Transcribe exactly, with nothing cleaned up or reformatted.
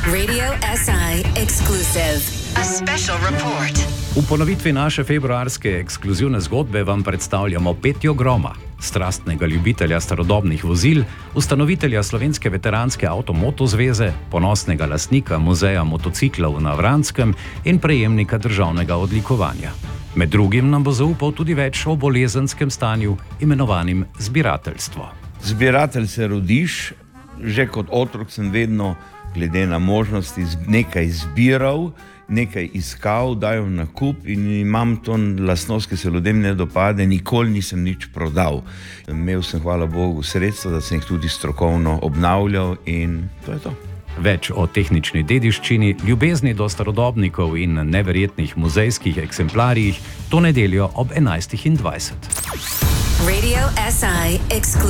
Radio S I exclusive. A special report. V ponovitvi naše februarske ekskluzivne zgodbe vam predstavljamo Petjo Groma, strastnega ljubitelja starodobnih vozil, ustanovitelja Slovenske veteranske avtomoto zveze, ponosnega lastnika muzeja motociklov na Vranskem in prejemnika državnega odlikovanja. Med drugim nam bo zaupal tudi več o bolezenskem stanju, imenovanim zbirateljstvo. Zbiratelj se rodiš, že kot otrok sem vedno, glede na možnosti, nekaj zbiral, nekaj iskal, dajal na kup in imam to lastnost, ki se ljudem ne dopade, nikoli nisem nič prodal. Imel sem, hvala Bogu, sredstva, da sem jih tudi strokovno obnavljal in to je to. Več o tehnični dediščini, ljubezni do starodobnikov in neverjetnih muzejskih eksemplarjih to nedeljo ob enajstih in dvajset. Radio S I exclusive.